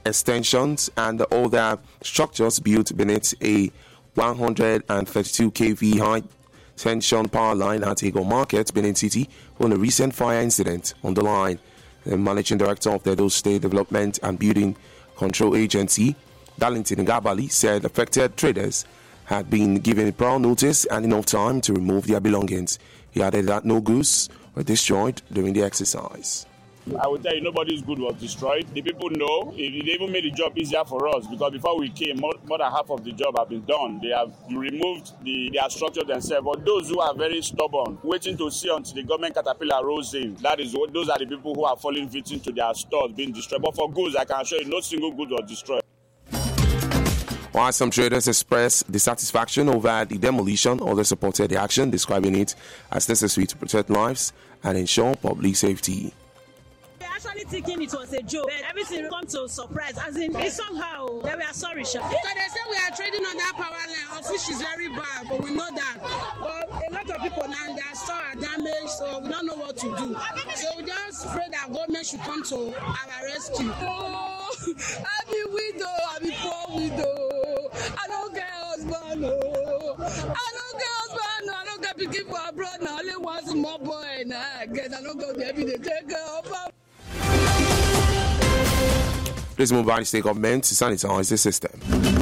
extensions and other structures built beneath a 132 kV high tension power line at Eagle Market, Benin City, from a recent fire incident on the line. The managing director of the Edo State Development and Building Control Agency, Darlington Ngabali, said affected traders had been given prior notice and enough time to remove their belongings. He added that no goods were destroyed during the exercise. I will tell you, nobody's good was destroyed. The people know. They even made the job easier for us because before we came, more than half of the job have been done. They have removed their structure themselves. But those who are very stubborn, waiting to see until the government caterpillar rolls in, those are the people who are falling victim to their stores being destroyed. But for goods, I can assure you, no single good was destroyed. While some traders expressed dissatisfaction over the demolition, others supported the action, describing it as necessary to protect lives and ensure public safety. Actually thinking it was a joke, but everything come to surprise. As in, it's somehow they were sorry, Sha. So they say we are trading on that power line, of which is very bad, but we know that. But a lot of people now their store are damaged, so we don't know what to do. So we just pray that government should come to our rescue. Oh, I be widow, I be poor widow. I don't get husband, no. I don't get husband, no. I don't get picking for abroad. Now only one small boy now. I guess I don't go there every day. Take care of her. Please move by the state government to sanitize the system.